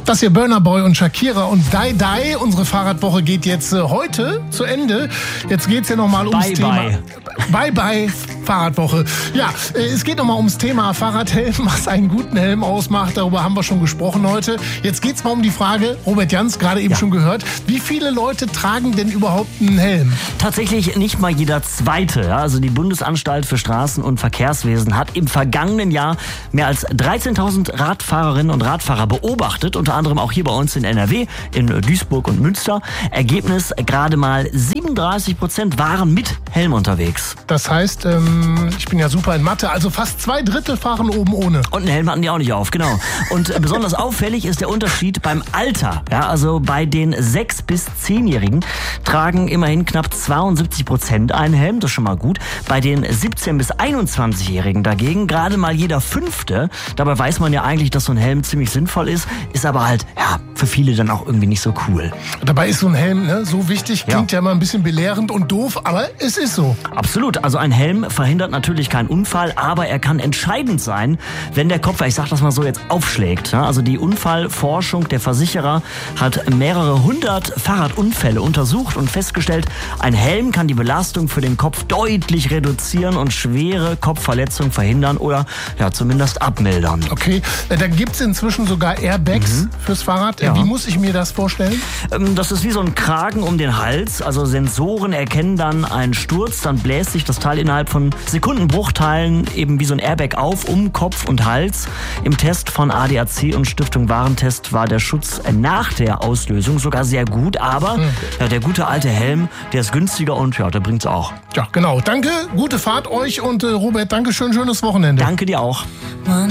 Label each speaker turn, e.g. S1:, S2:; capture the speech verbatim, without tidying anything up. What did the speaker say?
S1: Das hier Burna Boy und Shakira und Die Die. Unsere Fahrradwoche geht jetzt äh, heute zu Ende. Jetzt geht's ja nochmal ums
S2: bye,
S1: Thema.
S2: Bye.
S1: Bye, bye, Fahrradwoche. Ja, äh, es geht nochmal ums Thema Fahrradhelm, was einen guten Helm ausmacht. Darüber haben wir schon gesprochen heute. Jetzt geht's mal um die Frage, Robert Jans, gerade eben
S2: ja.
S1: schon gehört, wie viele Leute tragen denn überhaupt einen Helm?
S2: Tatsächlich nicht mal jeder Zweite. Ja? Also die Bundesanstalt für Straßen- und Verkehrswesen hat im vergangenen Jahr mehr als dreizehntausend Radfahrerinnen und Radfahrer beobachtet, unter anderem auch hier bei uns in N R W, in Duisburg und Münster. Ergebnis, gerade mal siebenunddreißig Prozent waren mit Helm unterwegs.
S1: Das heißt, ähm, ich bin ja super in Mathe, also fast zwei Drittel fahren oben ohne.
S2: Und einen Helm hatten die auch nicht auf, genau. Und äh, besonders auffällig ist der Unterschied beim Alter. Ja, also bei den sechs- bis zehnjährigen tragen immerhin knapp zweiundsiebzig Prozent einen Helm, das ist schon mal gut. Bei den siebzehn- bis einundzwanzigjährigen dagegen gerade mal jeder Fünfte. Dabei weiß man ja eigentlich, dass so ein Helm ziemlich sinnvoll ist, ist aber halt, ja, für viele dann auch irgendwie nicht so cool.
S1: Dabei ist so ein Helm, ne, so wichtig, klingt ja. ja mal ein bisschen belehrend und doof, aber es ist so.
S2: Absolut, also ein Helm verhindert natürlich keinen Unfall, aber er kann entscheidend sein, wenn der Kopf, ich sag das mal so, jetzt aufschlägt. Also die Unfallforschung der Versicherer hat mehrere hundert Fahrradunfälle untersucht und festgestellt, ein Helm kann die Belastung für den Kopf deutlich reduzieren und schwere Kopfverletzungen verhindern oder ja zumindest abmildern.
S1: Okay, da gibt's inzwischen sogar Airbags mhm. fürs Fahrrad. Ja. Wie muss ich mir das vorstellen?
S2: Das ist wie so ein Kragen um den Hals. Also Sensoren erkennen dann einen Sturz, dann bläst sich das Teil innerhalb von Sekundenbruchteilen eben wie so ein Airbag auf, um Kopf und Hals. Im Test von A D A C und Stiftung Warentest war der Schutz nach der Auslösung sogar sehr gut. Aber mhm. ja, der gute alte Helm, der ist günstiger und ja, der bringt's auch.
S1: Ja, genau. Danke, gute Fahrt euch und äh, Robert, danke schön, schönes Wochenende.
S2: Danke dir auch.